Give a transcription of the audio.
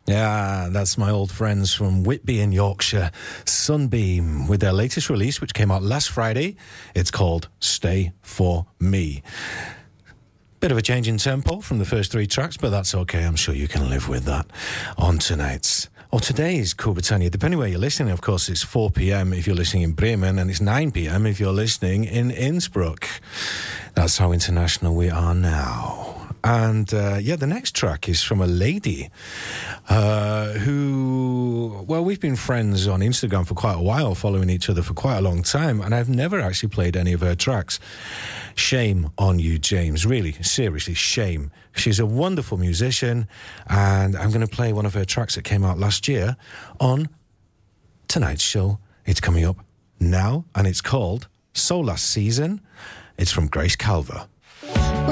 Yeah, that's my old friends from Whitby in Yorkshire, Sunbeam, with their latest release, which came out last Friday. It's called Stay For Me. Bit of a change in tempo from the first three tracks, but that's okay. I'm sure you can live with that on tonight's or today's Cool Britannia. Depending where you're listening, of course, it's 4 p.m. if you're listening in Bremen, and it's 9 p.m. if you're listening in Innsbruck. That's how international we are now. And, the next track is from a lady who, well, we've been friends on Instagram for quite a while, following each other for quite a long time, and I've never actually played any of her tracks. Shame on you, James. Really, seriously, shame. She's a wonderful musician, and I'm going to play one of her tracks that came out last year on tonight's show. It's coming up now, and it's called So Last Season. It's from Grace Calver.